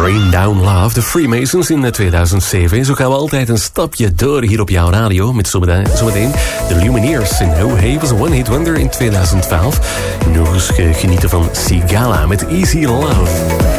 Rain Down Love, de Freemasons in 2007. Zo gaan we altijd een stapje door hier op jouw radio. Met zometeen de Lumineers in Oh Hey was een one-hit wonder in 2012. Nog eens genieten van Sigala met Easy Love.